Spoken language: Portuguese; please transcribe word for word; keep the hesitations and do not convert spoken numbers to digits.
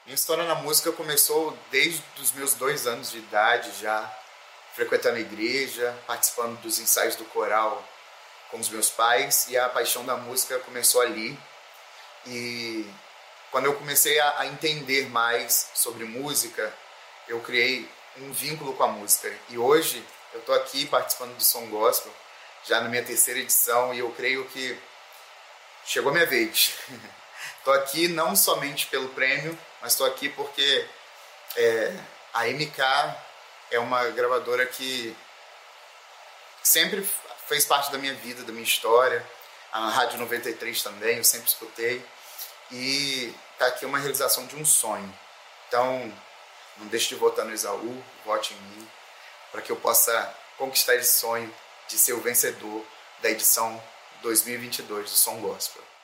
Minha história na música começou desde os meus dois anos de idade já, frequentando a igreja, participando dos ensaios do coral com os meus pais, e a paixão da música começou ali. E quando eu comecei a, a entender mais sobre música, eu criei um vínculo com a música. E hoje eu estou aqui participando do Som Gospel, já na minha terceira edição, e eu creio que chegou a minha vez. Estou aqui não somente pelo prêmio, mas estou aqui porque é, a M K é uma gravadora que sempre fez parte da minha vida, da minha história. A Rádio noventa e três também, eu sempre escutei. E está aqui uma realização de um sonho. Então, não deixe de votar no Esaú, vote em mim, para que eu possa conquistar esse sonho de ser o vencedor da edição dois mil e vinte e dois do Som Gospel.